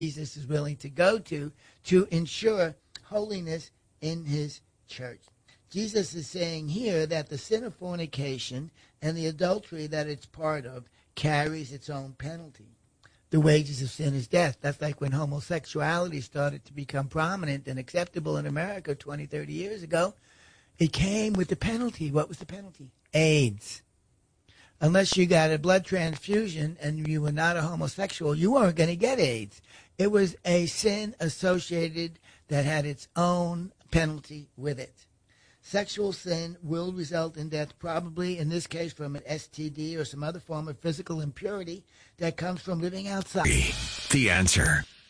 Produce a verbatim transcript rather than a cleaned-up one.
Jesus is willing to go to to ensure holiness in his church. Jesus is saying here that the sin of fornication and the adultery that it's part of carries its own penalty. The wages of sin is death. That's like when homosexuality started to become prominent and acceptable in America twenty, thirty years ago. It came with the penalty. What was the penalty? AIDS. Unless you got a blood transfusion and you were not a homosexual, you weren't going to get AIDS. It was a sin associated that had its own penalty with it. Sexual sin will result in death, probably in this case from an S T D or some other form of physical impurity that comes from living outside. The Answer.